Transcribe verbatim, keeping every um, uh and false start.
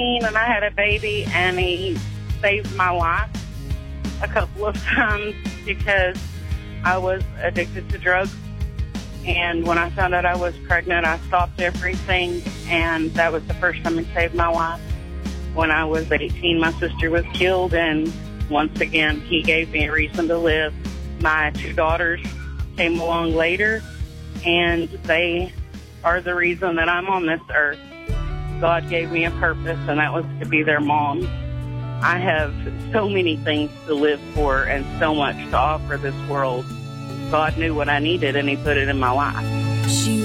And I had a baby, and he saved my life a couple of times because I was addicted to drugs. And when I found out I was pregnant, I stopped everything, and that was the first time he saved my life. When I was eighteen, my sister was killed, and once again, he gave me a reason to live. My two daughters came along later, and they are the reason that I'm on this earth. God gave me a purpose, and that was to be their mom. I have so many things to live for and so much to offer this world. God knew what I needed, and he put it in my life.